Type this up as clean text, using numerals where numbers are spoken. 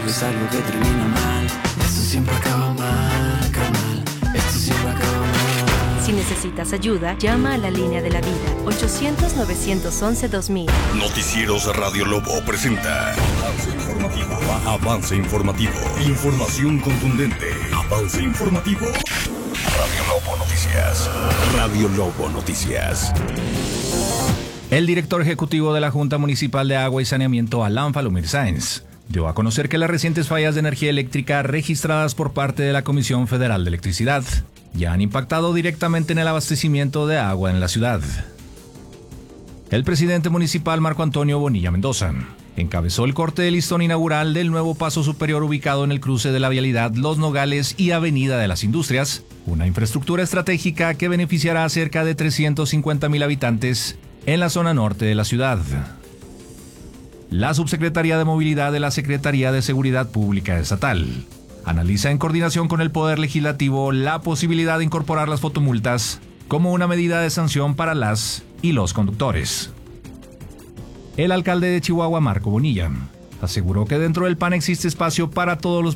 es algo que termina mal. Esto siempre acaba mal, carnal. Esto siempre acaba mal. Si necesitas ayuda, llama a la línea de la vida, 800-911-2000. Noticieros Radio Lobo presenta Avance Informativo. Avance Informativo. Información contundente. Avance Informativo. Radio Lobo Noticias. Radio Lobo Noticias. El director ejecutivo de la Junta Municipal de Agua y Saneamiento, Alan Falomir Sáenz, dio a conocer que las recientes fallas de energía eléctrica registradas por parte de la Comisión Federal de Electricidad ya han impactado directamente en el abastecimiento de agua en la ciudad. El presidente municipal Marco Antonio Bonilla Mendoza encabezó el corte de listón inaugural del nuevo paso superior ubicado en el cruce de la vialidad Los Nogales y Avenida de las Industrias, una infraestructura estratégica que beneficiará a cerca de 350,000 habitantes en la zona norte de la ciudad. La Subsecretaría de Movilidad de la Secretaría de Seguridad Pública Estatal analiza en coordinación con el Poder Legislativo la posibilidad de incorporar las fotomultas como una medida de sanción para las y los conductores. El alcalde de Chihuahua, Marco Bonilla, aseguró que dentro del PAN existe espacio para todos los